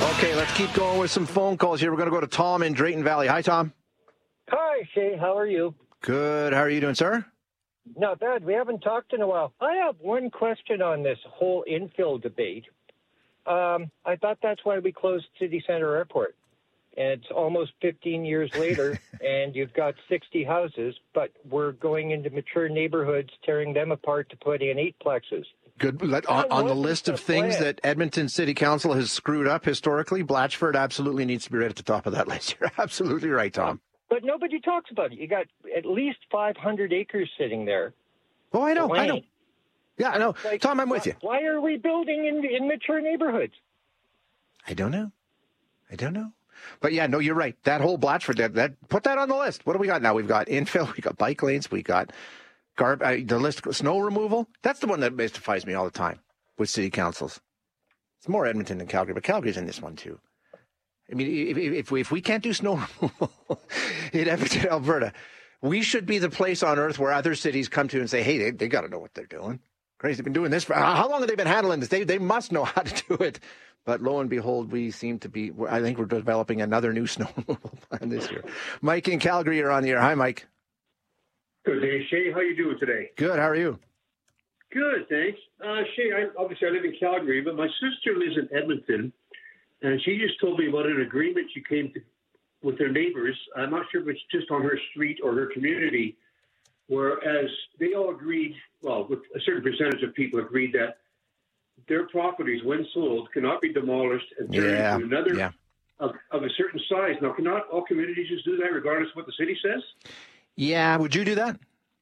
Okay, let's keep going with some phone calls here. We're going to go to Tom in Drayton Valley. Hi, Tom. Hi, Shay. How are you? Good. How are you doing, sir? Not bad. We haven't talked in a while. I have one question on this whole infill debate. I thought that's why we closed City Center Airport. And it's almost 15 years later, and you've got 60 houses, but we're going into mature neighborhoods, tearing them apart to put in 8-plexes. Good. On the list of things that Edmonton City Council has screwed up historically, Blatchford absolutely needs to be right at the top of that list. You're absolutely right, Tom. But nobody talks about it. You got at least 500 acres sitting there. Oh, I know. Yeah, I know. Like, Tom, I'm with you. Why are we building in mature neighborhoods? I don't know. But yeah, no, you're right. That whole Blatchford, that put that on the list. What do we got now? We've got infill, we got bike lanes, we got the list, snow removal. That's the one that mystifies me all the time with city councils. It's more Edmonton than Calgary, but Calgary's in this one too. I mean, if we can't do snow removal in Edmonton, Alberta, we should be the place on earth where other cities come to and say, hey, they got to know what they're doing. Crazy, they've been doing this for how long have they been handling this? They must know how to do it. But lo and behold, we seem to be, I think we're developing another new snow removal plan this year. Mike in Calgary, you're on the air. Hi, Mike. Good day, Shay. How you doing today? Good. How are you? Good, thanks. Shay, obviously I live in Calgary, but my sister lives in Edmonton, and she just told me about an agreement she came to with her neighbors. I'm not sure if it's just on her street or her community, whereas they all agreed, well, with a certain percentage of people agreed that their properties, when sold, cannot be demolished and turned into another of a certain size. Now, cannot all communities just do that regardless of what the city says? Yeah. Would you do that?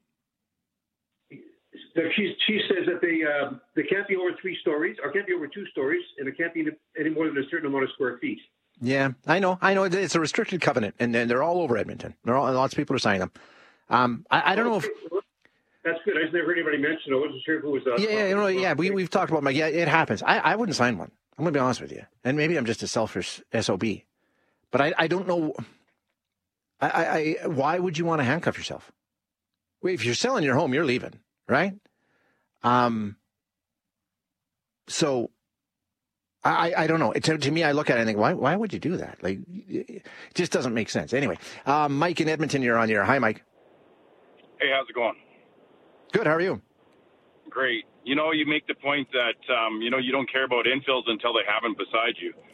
She says that they can't be over 3 stories or can't be over 2 stories, and it can't be any more than a certain amount of square feet. Yeah, I know. It's a restricted covenant, and they're all over Edmonton. Lots of people are signing them. I don't know if... That's good. I just never heard anybody mention it. I wasn't sure if it was... We've talked about, yeah, it happens. I wouldn't sign one. I'm going to be honest with you. And maybe I'm just a selfish SOB. But I don't know... why would you want to handcuff yourself? If you're selling your home, you're leaving, right? So... I don't know. To me, I look at it and think, why would you do that? Like, it just doesn't make sense. Anyway, Mike in Edmonton, you're on the air. Hi, Mike. Hey, how's it going? Good. How are you? Great. You make the point that, you don't care about infills until they have them beside you.